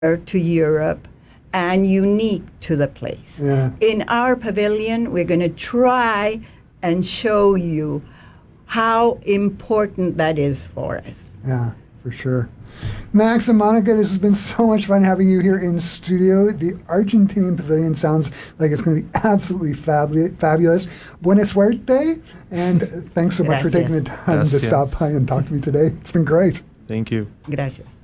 to Europe and unique to the place. Yeah. In our pavilion, we're going to try and show you how important that is for us. Yeah, for sure. Max and Monica, this has been so much fun having you here in studio. The Argentinian Pavilion sounds like it's going to be absolutely fabulous. Buena suerte, and thanks so much for taking the time to stop by and talk to me today. It's been great. Thank you. Gracias.